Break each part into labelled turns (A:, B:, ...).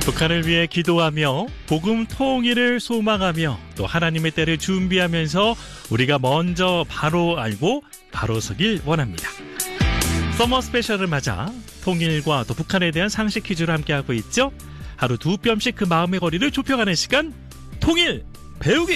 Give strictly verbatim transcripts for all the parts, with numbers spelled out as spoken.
A: 북한을 위해 기도하며 복음 통일을 소망하며 또 하나님의 때를 준비하면서 우리가 먼저 바로 알고 바로 서길 원합니다. 서머 스페셜을 맞아 통일과 또 북한에 대한 상식 퀴즈를 함께하고 있죠. 하루 두 뼘씩 그 마음의 거리를 좁혀가는 시간, 통일 배우기!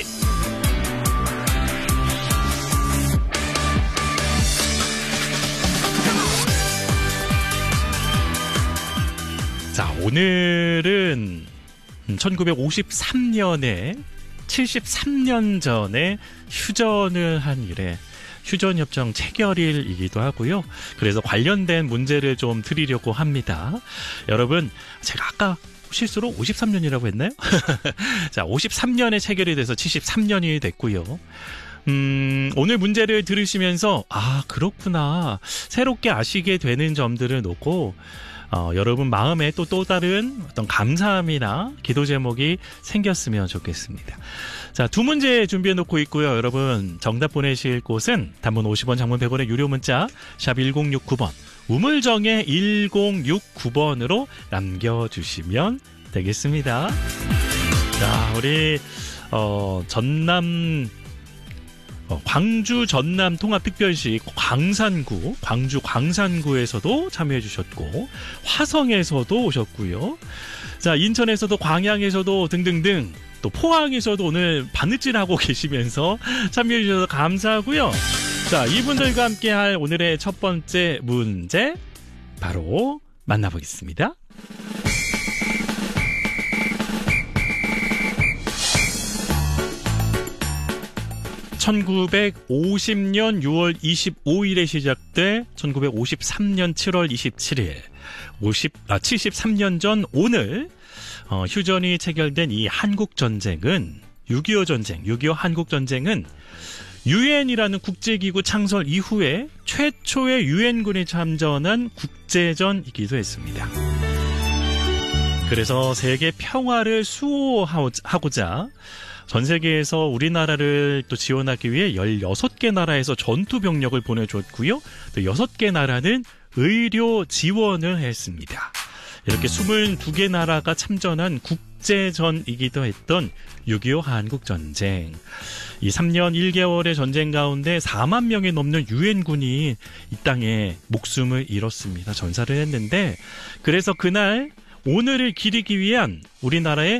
A: 자, 오늘은 천구백오십삼 년에 칠십삼 년 전에 휴전을 한 이래 휴전협정 체결일이기도 하고요. 그래서 관련된 문제를 좀 드리려고 합니다. 여러분, 제가 아까 실수로 오십삼 년이라고 했나요? 자, 오십삼 년에 체결이 돼서 칠십삼 년이 됐고요. 음, 오늘 문제를 들으시면서 아, 그렇구나. 새롭게 아시게 되는 점들을 놓고 어, 여러분 마음에 또 또 다른 어떤 감사함이나 기도 제목이 생겼으면 좋겠습니다. 자, 두 문제 준비해 놓고 있고요. 여러분 정답 보내실 곳은 단문 오십 원, 장문 백 원의 유료 문자 샵 일공육구 번, 우물정에 일공육구 번으로 남겨주시면 되겠습니다. 자, 우리 어, 전남 어, 광주 전남 통합특별시 광산구, 광주 광산구에서도 참여해 주셨고 화성에서도 오셨고요. 자, 인천에서도 광양에서도 등등등 또 포항에서도 오늘 바느질하고 계시면서 참여해 주셔서 감사하고요. 자, 이분들과 함께 할 오늘의 첫 번째 문제 바로 만나보겠습니다. 천구백오십 년 유월 이십오일에 시작돼 천구백오십삼 년 칠월 이십칠일, 오십, 아, 칠십삼 년 전 오늘 어, 휴전이 체결된 이 한국전쟁은 육이오 전쟁, 육이오 한국전쟁은 유엔이라는 국제기구 창설 이후에 최초의 유엔군이 참전한 국제전이기도 했습니다. 그래서 세계 평화를 수호하고자 전 세계에서 우리나라를 또 지원하기 위해 열여섯 개 나라에서 전투 병력을 보내줬고요. 또 여섯 개 나라는 의료 지원을 했습니다. 이렇게 스물두 개 나라가 참전한 국제전이기도 했던 육이오 한국전쟁. 이 삼 년 일 개월의 전쟁 가운데 사만 명이 넘는 유엔군이 이 땅에 목숨을 잃었습니다. 전사를 했는데, 그래서 그날 오늘을 기리기 위한 우리나라의